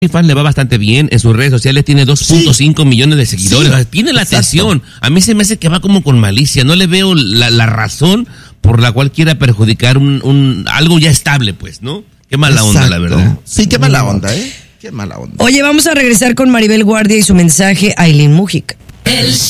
OnlyFans le va bastante bien, en sus redes sociales tiene 2.5 millones de seguidores, tiene la atención. A mí se me hace que va como con malicia, no le veo la razón por la cual quiera perjudicar algo ya estable, pues, ¿no? Qué mala onda, la verdad. Sí, qué mala onda, Qué mala onda. Oye, vamos a regresar con Maribel Guardia y su mensaje a Aileen Mújica. El